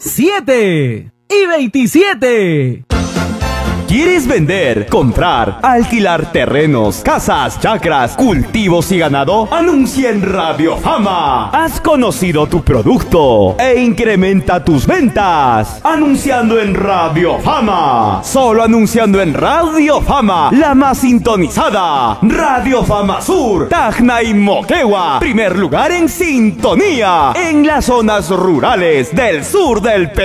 7 y 27. ¿Quieres vender, comprar, alquilar terrenos, casas, chacras, cultivos y ganado? Anuncia en Radio Fama. Has conocido tu producto e incrementa tus ventas. Anunciando en Radio Fama. Solo anunciando en Radio Fama, la más sintonizada. Radio Fama Sur, Tacna y Moquegua. Primer lugar en sintonía en las zonas rurales del sur del Perú.